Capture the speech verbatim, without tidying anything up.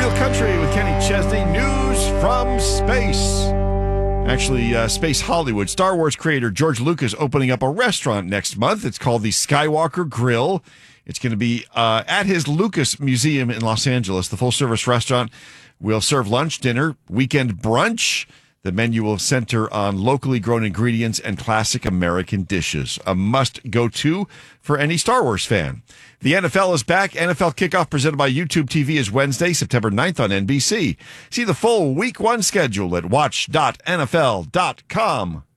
Real Country with Kenny Chesney. News from space. Actually, uh, Space Hollywood. Star Wars creator George Lucas opening up a restaurant next month. It's called the Skywalker Grill. It's going to be uh, at his Lucas Museum in Los Angeles. The full-service restaurant will serve lunch, dinner, weekend brunch. The menu will center on locally grown ingredients and classic American dishes. A must-go-to for any Star Wars fan. The N F L is back. N F L Kickoff presented by YouTube T V is Wednesday, September ninth on N B C. See the full Week one schedule at watch dot N F L dot com.